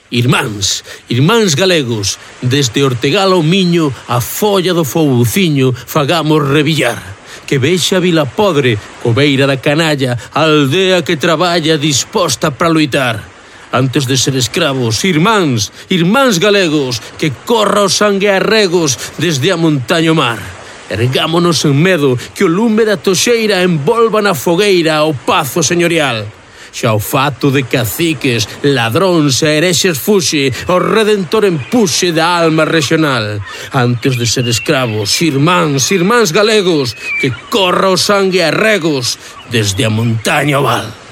Irmáns galegos, desde Ortegal ao Miño, a folla do Fouciño, fagamos rebillar. Que vexa Vilapodre, cobeira da canalla, a aldea que traballa disposta para loitar. Antes de ser escravos, irmáns galegos, que corra o sangue a regos desde a montaña ao mar. Ergámonos en medo, que o lume da toxeira envolva na fogueira o pazo señorial. Xa o fato de caciques, ladróns e herexes fuxe, o redentor empuxe da alma regional. Antes de ser escravos, irmáns galegos, que corra o sangue a regos desde a montaña ao val.